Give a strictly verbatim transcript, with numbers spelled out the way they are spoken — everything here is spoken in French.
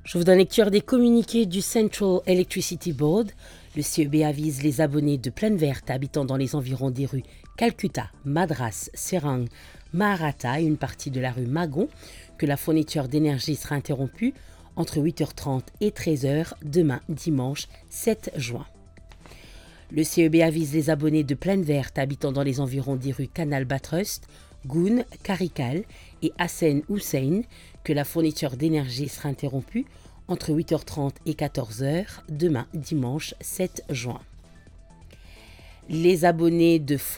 Je vous donne lecture des communiqués du Central Electricity Board. Le C E B avise les abonnés de Plaine Verte habitant dans les environs des rues Calcutta, Madras, Serang, Maharata et une partie de la rue Magon que la fourniture d'énergie sera interrompue entre huit heures trente et treize heures demain dimanche sept juin. Le C E B avise les abonnés de Plaine Verte habitant dans les environs des rues Canal Bathurst, Goun, Karikal et Hassan Hussein que la fourniture d'énergie sera interrompue entre huit heures trente et quatorze heures demain dimanche sept juin. Les abonnés de